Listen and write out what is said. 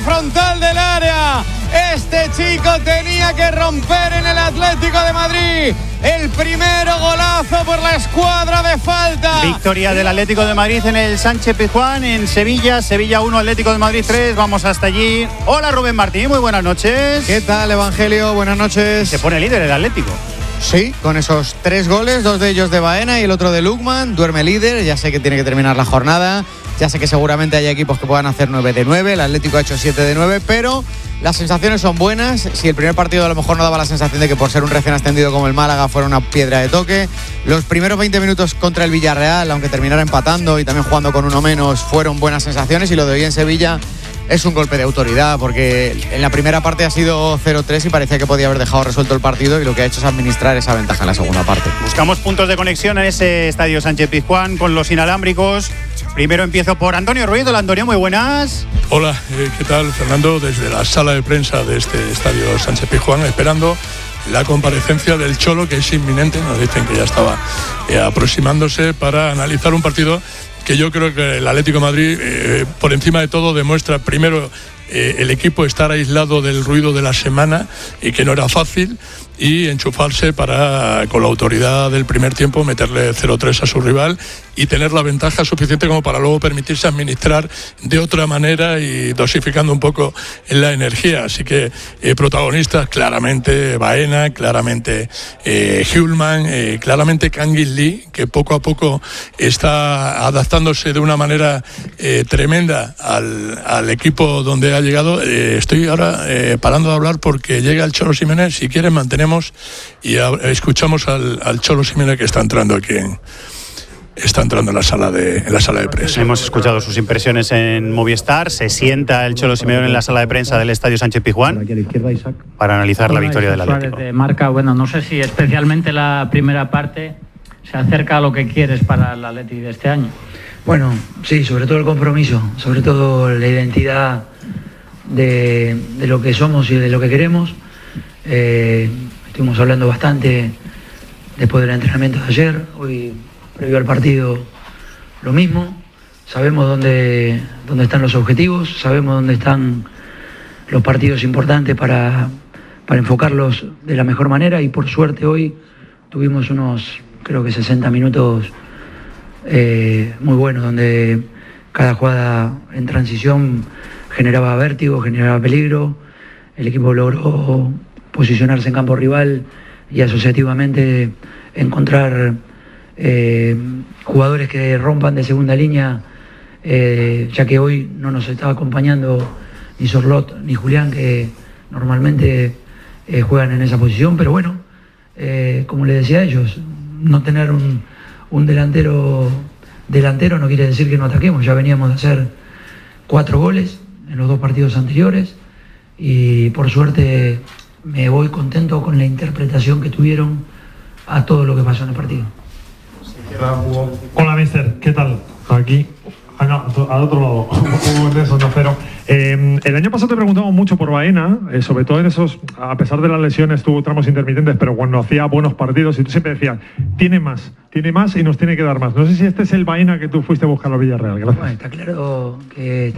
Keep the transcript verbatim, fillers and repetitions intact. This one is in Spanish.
frontal del área. Este chico tenía que romper en el Atlético de Madrid. El primero golazo por la escuadra de falta. Victoria del Atlético de Madrid en el Sánchez Pizjuán, en Sevilla. Sevilla uno, Atlético de Madrid tres. Vamos hasta allí. Hola, Rubén Martín, muy buenas noches. ¿Qué tal, Evangelio? Buenas noches. Se pone líder el Atlético. Sí, con esos tres goles, dos de ellos de Baena y el otro de Lukman, duerme líder. Ya sé que tiene que terminar la jornada, ya sé que seguramente hay equipos que puedan hacer nueve de nueve, el Atlético ha hecho siete de nueve, pero las sensaciones son buenas. Si el primer partido a lo mejor no daba la sensación de que por ser un recién ascendido como el Málaga fuera una piedra de toque, los primeros veinte minutos contra el Villarreal, aunque terminara empatando y también jugando con uno menos, fueron buenas sensaciones, y lo de hoy en Sevilla es un golpe de autoridad, porque en la primera parte ha sido cero tres y parecía que podía haber dejado resuelto el partido, y lo que ha hecho es administrar esa ventaja en la segunda parte. Buscamos puntos de conexión en ese estadio Sánchez Pizjuán con los inalámbricos. Primero empiezo por Antonio Ruiz. Hola, Antonio, muy buenas. Hola, eh, ¿qué tal, Fernando? Desde la sala de prensa de este estadio Sánchez Pizjuán, esperando la comparecencia del Cholo, que es inminente. Nos dicen que ya estaba eh, aproximándose para analizar un partido que yo creo que el Atlético de Madrid, eh, por encima de todo, demuestra primero eh, el equipo estar aislado del ruido de la semana, y que no era fácil, y enchufarse para, con la autoridad del primer tiempo, meterle cero tres a su rival y tener la ventaja suficiente como para luego permitirse administrar de otra manera y dosificando un poco la energía. Así que eh, protagonistas claramente Baena, claramente eh, Hjulmand, eh, claramente Kangin Lee, que poco a poco está adaptándose de una manera eh, tremenda al, al equipo donde ha llegado. Eh, estoy ahora eh, parando de hablar porque llega el Cholo Simeone. Si quieren, mantenemos y a, escuchamos al, al Cholo Simeone, que está entrando aquí en, está entrando en la sala de en la sala de prensa. Hemos escuchado sus impresiones en Movistar. Se sienta el Cholo Simeone en la sala de prensa del estadio Sánchez Pizjuán para analizar la victoria del Atlético. De marca, bueno, no sé si especialmente la primera parte se acerca a lo que quieres para el Atlético de este año. Bueno, sí, sobre todo el compromiso, sobre todo la identidad de, de lo que somos y de lo que queremos. Eh, estuvimos hablando bastante después del entrenamiento de ayer, hoy previo al partido lo mismo. Sabemos dónde, dónde están los objetivos, sabemos dónde están los partidos importantes para, para enfocarlos de la mejor manera, y por suerte hoy tuvimos unos, creo que sesenta minutos eh, muy buenos, donde cada jugada en transición generaba vértigo, generaba peligro. El equipo logró posicionarse en campo rival y asociativamente encontrar eh, jugadores que rompan de segunda línea, eh, ya que hoy no nos estaba acompañando ni Sorlot ni Julián, que normalmente eh, juegan en esa posición, pero bueno, eh, como les decía a ellos, no tener un, un delantero delantero no quiere decir que no ataquemos. Ya veníamos de hacer cuatro goles en los dos partidos anteriores, y por suerte me voy contento con la interpretación que tuvieron a todo lo que pasó en el partido. Hola, mister, ¿qué tal? Aquí, ah, no, al otro lado, un eso, no, pero eh, el año pasado te preguntamos mucho por Baena, eh, sobre todo en esos, a pesar de las lesiones, tuvo tramos intermitentes, pero cuando hacía buenos partidos, y tú siempre decías, tiene más, tiene más y nos tiene que dar más. No sé si este es el Baena que tú fuiste a buscar al Villarreal. Gracias. Bueno, está claro que